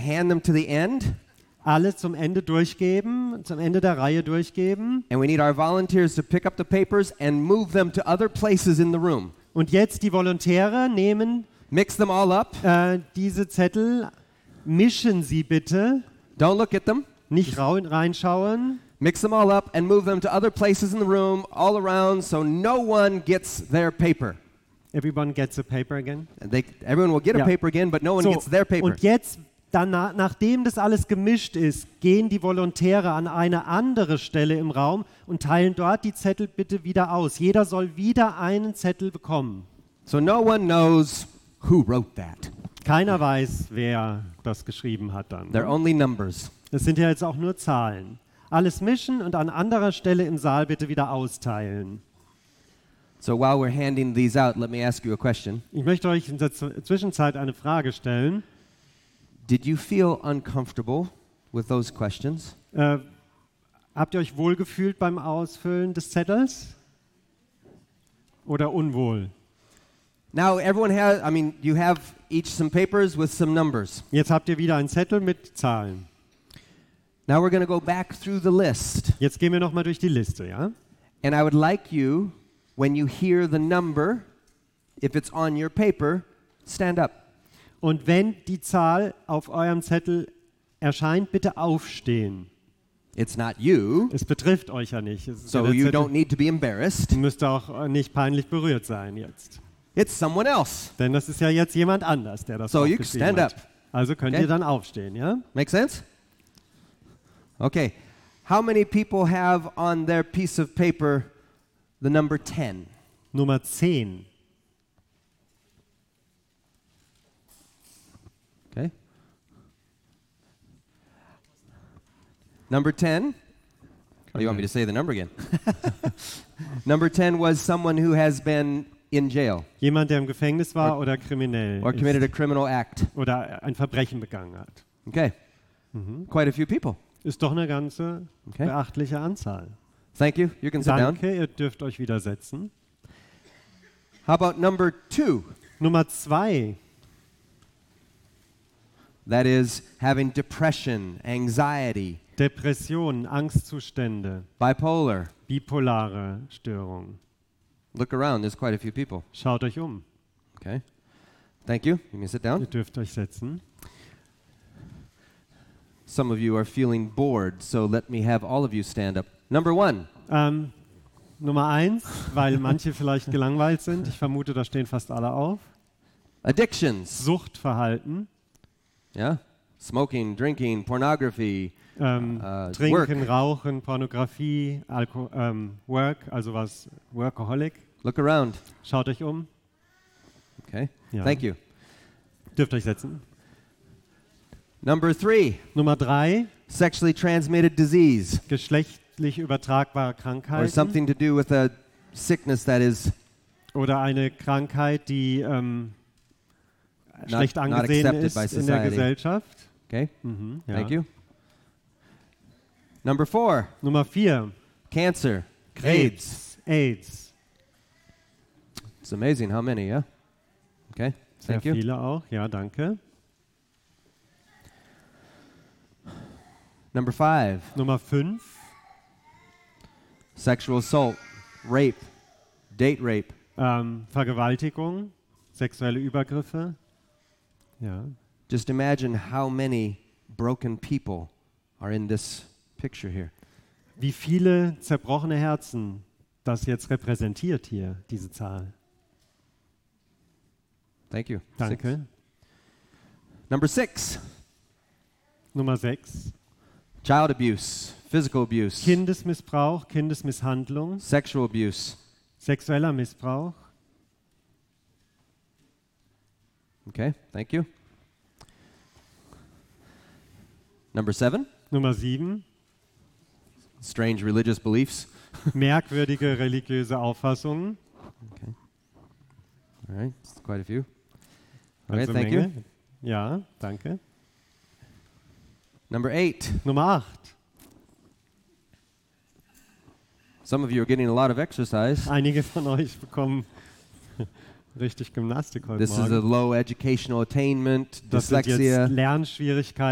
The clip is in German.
hand them to the end. Alle zum Ende durchgeben, zum Ende der Reihe durchgeben. And we need our volunteers to pick up the papers and move them to other places in the room. Und jetzt die Volontäre nehmen Mix them all up. diese Zettel, mischen sie bitte, Don't look at them. nicht reinschauen. Mix them all up and move them to other places in the room, all around, so no one gets their paper. Everyone gets a paper again. And everyone will get a paper again, but no one gets their paper. Und jetzt, nachdem das alles gemischt ist, gehen die Volontäre an eine andere Stelle im Raum und teilen dort die Zettel bitte wieder aus. Jeder soll wieder einen Zettel bekommen. So no one knows who wrote that. Keiner weiß, wer das geschrieben hat dann. They're only numbers. Das sind ja jetzt auch nur Zahlen. Alles mischen und an anderer Stelle im Saal bitte wieder austeilen. So while we're handing these out, let me ask you a question. Ich möchte euch in der Zwischenzeit eine Frage stellen. Did you feel uncomfortable with those questions? Habt ihr euch wohlgefühlt beim Ausfüllen des Zettels? Oder unwohl? Now everyone has, you have each some papers with some numbers. Jetzt habt ihr wieder einen Zettel mit Zahlen. Now we're going to go back through the list. Jetzt gehen wir nochmal durch die Liste, ja? And I would like you, when you hear the number, if it's on your paper, stand up. Und wenn die Zahl auf eurem Zettel erscheint, bitte aufstehen. It's not you, Es betrifft euch ja nicht. Es ist so ja der you Zettel. don't need to be embarrassed. Ihr müsst auch nicht peinlich berührt sein jetzt. It's someone else. Denn das ist ja jetzt jemand anders, der das So you aufgeschrieben stand hat. up. Also könnt Okay. ihr dann aufstehen, ja? Make sense? Okay. How many people have on their piece of paper the number 10? Nummer 10. Okay. Number 10. Oh, you want me to say the number again? Number 10 was someone who has been in jail Jemand, der im Gefängnis war oder kriminell or committed a criminal act. oder ein Verbrechen begangen hat. Okay. Quite a few people. Ist doch eine ganze Okay. beachtliche Anzahl. Thank you. You can sit down. Danke, ihr dürft euch wieder setzen. How about number 2? Nummer 2. That is having depression, anxiety, Depressionen, Angstzustände, bipolar. bipolare Störung. Look around. There's quite a few people. Schaut euch um. Okay. Thank you. You may sit down. Ihr dürft euch setzen. Some of you are feeling bored, so let me have all of you stand up. Number 1. Nummer 1, weil manche vielleicht gelangweilt sind. Ich vermute, da stehen fast alle auf. Addictions. Suchtverhalten. Yeah. Smoking, drinking, pornography, Trinken, work. Rauchen, Pornografie, Work, also was Workaholic. Look around. Schaut euch um. Okay. Ja. Thank you. Dürft euch setzen. Number 3. Nummer 3, Sexually transmitted disease geschlechtlich übertragbare or Krankheiten something to do with a sickness that is oder eine Krankheit, die schlecht not angesehen accepted by ist in der society. Gesellschaft. okay. Ja. Thank you. Number 4. Nummer 4, Cancer, AIDS. AIDS. It's amazing how many, yeah? Okay. Sehr Thank you. viele auch, ja, danke. Number 5. Nummer 5, Sexual assault, rape, date rape. Vergewaltigung, sexuelle Übergriffe. Ja. Just imagine how many broken people are in this picture here. Wie viele zerbrochene Herzen das jetzt repräsentiert hier, diese Zahl. Thank you. Danke. 6. Number 6. Nummer 6, Child abuse, physical abuse, Kindesmissbrauch, Kindesmisshandlung, sexual abuse. sexueller Missbrauch. Okay, thank you. Number 7. Nummer 7, Strange religious beliefs. merkwürdige religiöse Auffassungen. Okay. All right, it's quite a few. Okay, Also thank Menge. you. Ja, danke. Number 8. Nummer 8, Some of you are getting a lot of exercise. einige von euch bekommen richtig Gymnastik heute This is a Morgen. low educational attainment, Das sind dyslexia. jetzt Lernschwierigkeiten.